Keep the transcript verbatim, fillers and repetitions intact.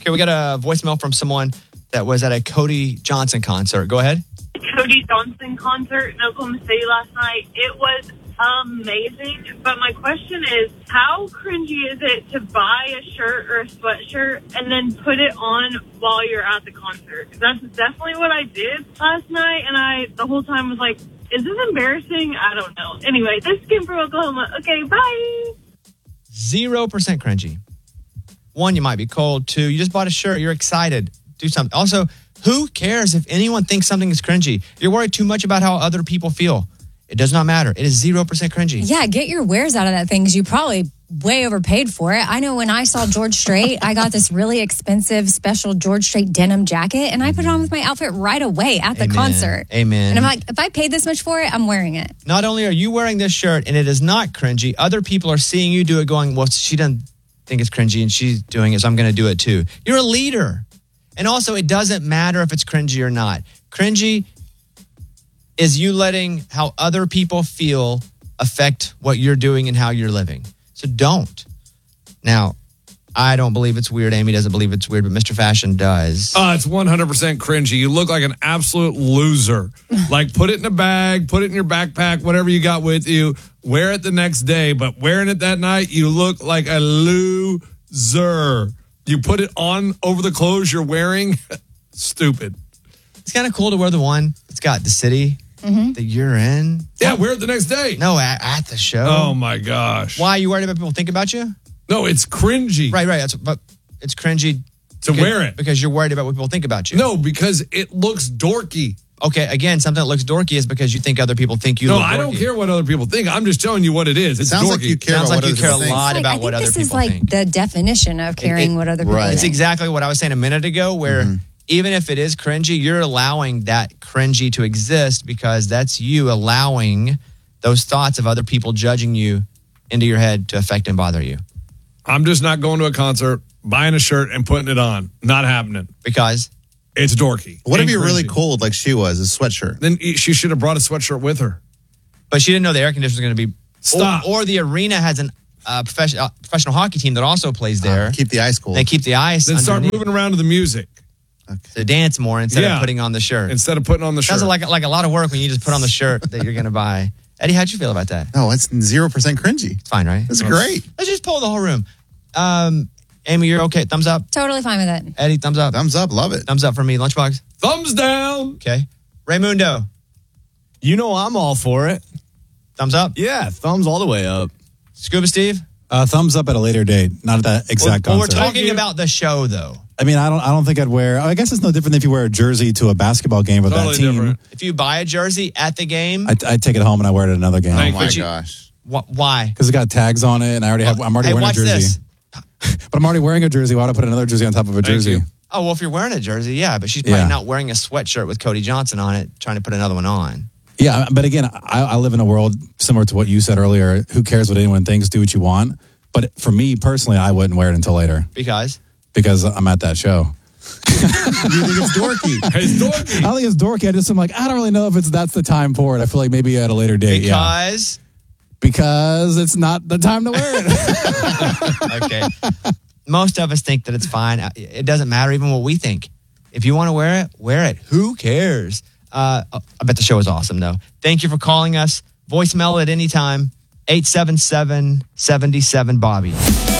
Okay, we got a voicemail from someone that was at a Cody Johnson concert. Go ahead. Cody Johnson concert in Oklahoma City last night. It was amazing. But my question is, how cringy is it to buy a shirt or a sweatshirt and then put it on while you're at the concert? That's definitely what I did last night. And I, the whole time was like, is this embarrassing? I don't know. Anyway, this came from Oklahoma. Okay, bye. Zero percent cringy. One, you might be cold. Two, you just bought a shirt. You're excited. Do something. Also, who cares if anyone thinks something is cringy? You're worried too much about how other people feel. It does not matter. It is zero percent cringy. Yeah, get your wares out of that thing because you probably way overpaid for it. I know when I saw George Strait, I got this really expensive special George Strait denim jacket, and I put it on with my outfit right away at the Amen. concert. Amen. And I'm like, if I paid this much for it, I'm wearing it. Not only are you wearing this shirt and it is not cringy, other people are seeing you do it going, well, she doesn't think it's cringy and she's doing it, so I'm going to do it too. You're a leader. And also, it doesn't matter if it's cringy or not. Cringy is you letting how other people feel affect what you're doing and how you're living. So don't. Now, I don't believe it's weird. Amy doesn't believe it's weird, but Mister Fashion does. Uh, it's one hundred percent cringy. You look like an absolute loser. Like, put it in a bag, put it in your backpack, whatever you got with you. Wear it the next day, but wearing it that night, you look like a loser. You put it on over the clothes you're wearing. Stupid. It's kind of cool to wear the one that's got the city mm-hmm. that you're in. Yeah, wear it the next day. No, at, at the show. Oh, my gosh. Why? Are you worried about people think about you? No, it's cringy. Right, right. That's, but it's cringy to because, wear it. Because you're worried about what people think about you. No, because it looks dorky. Okay, again, something that looks dorky is because you think other people think you no, look dorky. No, I don't care what other people think. I'm just telling you what it is. It's it sounds dorky. like you care sounds about like what you care a other lot like, about I what other think people this is like think. the definition of caring it, it, what other people right. think. It's exactly what I was saying a minute ago, where mm-hmm. even if it is cringy, you're allowing that cringy to exist because that's you allowing those thoughts of other people judging you into your head to affect and bother you. I'm just not going to a concert, buying a shirt, and putting it on. Not happening. Because? It's dorky. What if Ain't you're really cringy. cold like she was, a sweatshirt? Then she should have brought a sweatshirt with her. But she didn't know the air conditioner was going to be... Stop. Or, or the arena has a uh, professional, uh, professional hockey team that also plays there. Uh, keep the ice cold. They keep the ice Then start underneath. moving around to the music. Okay. To dance more instead Yeah. of putting on the shirt. Instead of putting on the shirt. Sounds like, like a lot of work when you just put on the shirt that you're going to buy. Eddie, how'd you feel about that? No, it's zero percent cringy. It's fine, right? It's great. Let's just pull the whole room. Um, Amy, you're okay. Thumbs up. Totally fine with it. Eddie, thumbs up. Thumbs up. Love it. Thumbs up for me. Lunchbox. Thumbs down. Okay. Raymundo. You know I'm all for it. Thumbs up. Yeah, thumbs all the way up. Scuba Steve. Uh, thumbs up at a later date, not at that exact well, well, concert. we're talking about the show, though. I mean, I don't. I don't think I'd wear. I guess it's no different than if you wear a jersey to a basketball game with Totally that team. different. If you buy a jersey at the game, I I take it home and I wear it at another game. Thank Oh my you- gosh. wh- why? Because it got tags on it, and I already have. I'm already Hey, wearing a watch jersey. this. But I'm already wearing a jersey. Why would I put another jersey on top of a jersey? you. Oh, well, if you're wearing a jersey, yeah, but she's probably Yeah. not wearing a sweatshirt with Cody Johnson on it, trying to put another one on. Yeah, but again, I, I live in a world similar to what you said earlier. Who cares what anyone thinks? Do what you want. But for me personally, I wouldn't wear it until later Because? because I'm at that show. You think it's dorky? It's dorky. I don't think it's dorky. I just am like, I don't really know if it's that's the time for it. I feel like maybe at a later date. Yeah. Because? Because it's not the time to wear it. Okay. Most of us think that it's fine. It doesn't matter even what we think. If you want to wear it, wear it. Who cares? Uh, I bet the show is awesome, though. Thank you for calling us. Voicemail at any time. eight seven seven, seven seven, Bobby.